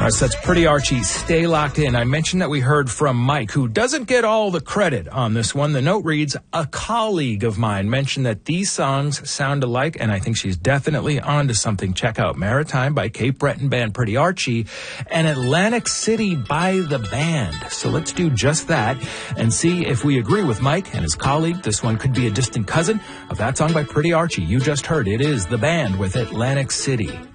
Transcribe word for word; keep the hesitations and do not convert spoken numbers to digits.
Uh, so that's Pretty Archie, Stay Locked In. I mentioned that we heard from Mike, who doesn't get all the credit on this one. The note reads, a colleague of mine mentioned that these songs sound alike, and I think she's definitely onto something. Check out Maritime by Cape Breton band Pretty Archie and Atlantic City by The Band. So let's do just that and see if we agree with Mike and his colleague. This one could be a distant cousin of that song by Pretty Archie. You just heard it is The Band with Atlantic City.